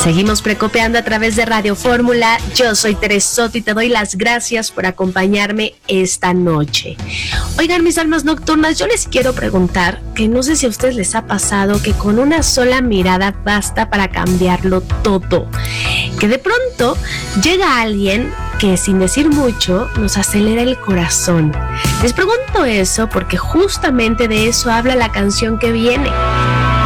Seguimos precopeando a través de Radio Fórmula. Yo soy Teres Soto y te doy las gracias por acompañarme esta noche. Oigan, mis almas nocturnas, yo les quiero preguntar que no sé si a ustedes les ha pasado que con una sola mirada basta para cambiarlo todo. Que de pronto llega alguien que sin decir mucho nos acelera el corazón. Les pregunto eso porque justamente de eso habla la canción que viene.